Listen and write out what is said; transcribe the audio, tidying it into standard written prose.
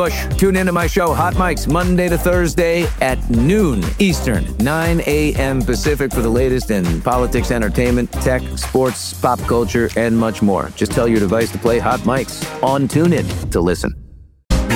Bush. Tune into my show, Hot Mics, Monday to Thursday at noon Eastern, 9 a.m. Pacific for the latest in politics, entertainment, tech, sports, pop culture, and much more. Just tell your device to play Hot Mics on TuneIn to listen.